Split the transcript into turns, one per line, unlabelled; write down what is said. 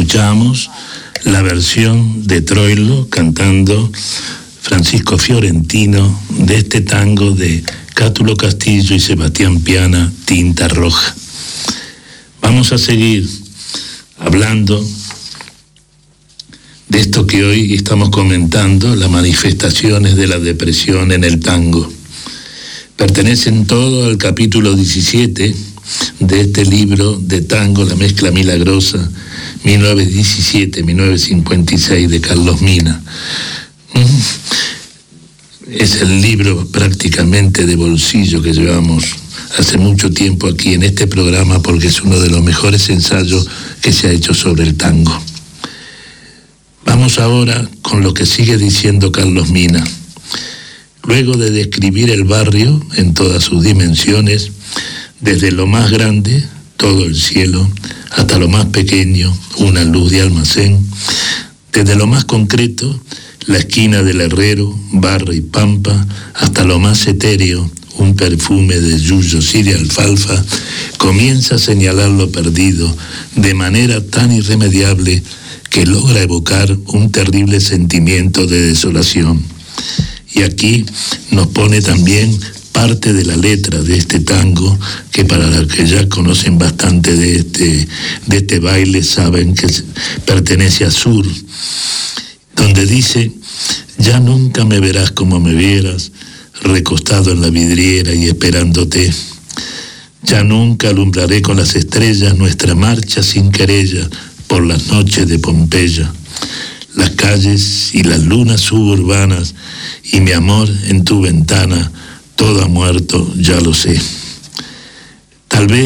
Escuchamos la versión de Troilo cantando Francisco Fiorentino de este tango de Cátulo Castillo y Sebastián Piana, Tinta Roja. Vamos a seguir hablando de esto que hoy estamos comentando, las manifestaciones de la depresión en el tango. Pertenecen todo al capítulo 17 de este libro de tango, La Mezcla Milagrosa, 1917-1956, de Carlos Mina. Es el libro prácticamente de bolsillo que llevamos hace mucho tiempo aquí en este programa, porque es uno de los mejores ensayos que se ha hecho sobre el tango. Vamos ahora con lo que sigue diciendo Carlos Mina. Luego de describir el barrio en todas sus dimensiones, desde lo más grande, todo el cielo, hasta lo más pequeño, una luz de almacén, desde lo más concreto, la esquina del herrero, barra y pampa, hasta lo más etéreo, un perfume de yuyos y de alfalfa, comienza a señalar lo perdido de manera tan irremediable que logra evocar un terrible sentimiento de desolación. Y aquí nos pone también parte de la letra de este tango, que para los que ya conocen bastante de este baile saben que pertenece a Sur, donde dice: ya nunca me verás como me vieras, recostado en la vidriera y esperándote. Ya nunca alumbraré con las estrellas nuestra marcha sin querella por las noches de Pompeya. Las calles y las lunas suburbanas y mi amor en tu ventana, todo ha muerto, ya lo sé. Tal vez